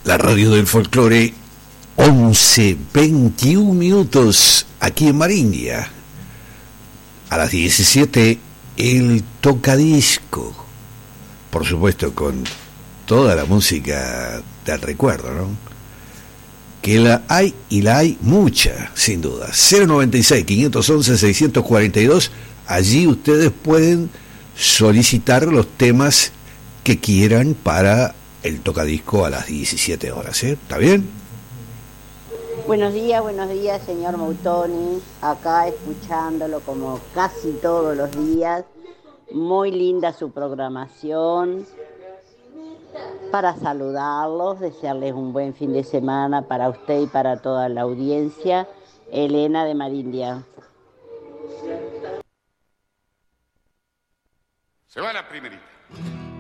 La radio del folclore, 11:21 aquí en Marindia. A las 17, el tocadisco. Por supuesto, con toda la música del recuerdo, ¿no? Que la hay y la hay mucha, sin duda. 096-511-642. Allí ustedes pueden solicitar los temas que quieran para el tocadisco a las 17 horas, ¿eh? ¿Está bien? Buenos días, señor Moutoni. Acá escuchándolo como casi todos los días. Muy linda su programación. Para saludarlos, desearles un buen fin de semana para usted y para toda la audiencia. Elena de Marindia. Se va la primerita.